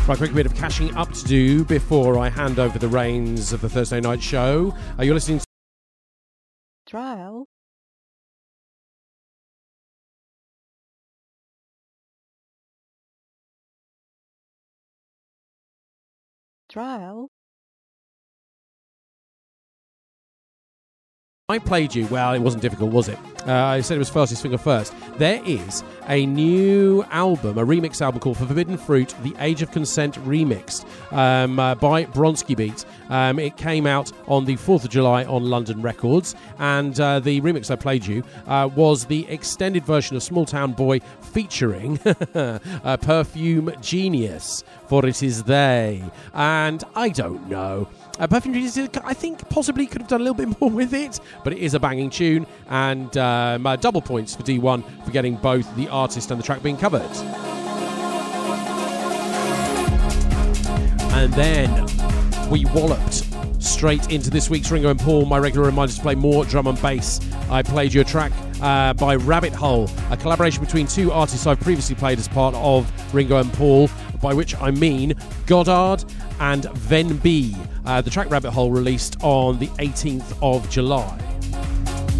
Right, quick bit of catching up to do before I hand over the reins of the Thursday night show. You're listening to Trial. Trial. I Played You. Well, it wasn't difficult, was it? I said it was Fastest Finger First. There is a new album, a remix album called Forbidden Fruit, The Age of Consent Remixed, by Bronski Beat. It came out on the 4th of July on London Records, and the remix I played you was the extended version of Small Town Boy featuring Perfume Genius, for it is they. And I don't know. Perfume Genius, I think, possibly could have done a little bit more with it, but it is a banging tune, and double points for D1 for getting both the artist and the track being covered. And then we walloped straight into this week's Ringo and Paul, my regular reminder to play more drum and bass. I played you a track by Rabbit Hole, a collaboration between two artists I've previously played as part of Ringo and Paul, by which I mean Goddard and Ven B. The track Rabbit Hole released on the 18th of July.